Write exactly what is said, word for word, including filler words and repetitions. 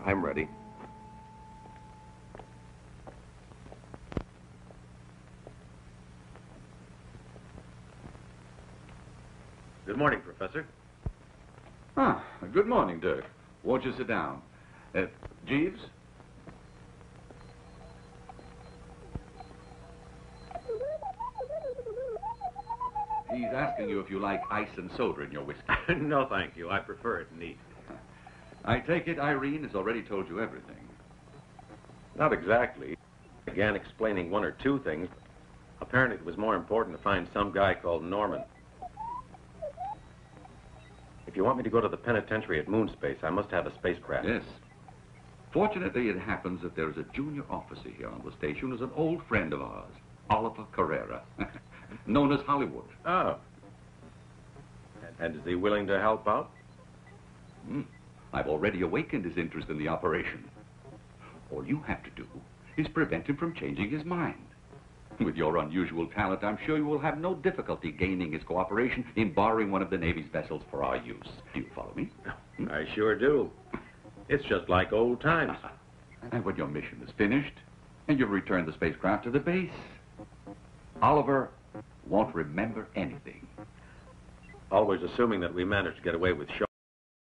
I'm ready. Good morning, Professor. Ah, good morning, Dirk. Won't you sit down? Uh, Jeeves? He's asking you if you like ice and soda in your whiskey. No, thank you. I prefer it neat. I take it Irene has already told you everything. Not exactly. I began explaining one or two things. Apparently it was more important to find some guy called Norman. If you want me to go to the penitentiary at Moonspace, I must have a spacecraft. Yes. Fortunately, it happens that there is a junior officer here on the station who's an old friend of ours, Oliver Carrera, known as Hollywood. Oh. And is he willing to help out? Mm. I've already awakened his interest in the operation. All you have to do is prevent him from changing his mind. With your unusual talent, I'm sure you will have no difficulty gaining his cooperation in borrowing one of the Navy's vessels for our use. Do you follow me? I sure do. It's just like old times. And when your mission is finished, and you've returned the spacecraft to the base, Oliver won't remember anything. Always assuming that we managed to get away with Shaw.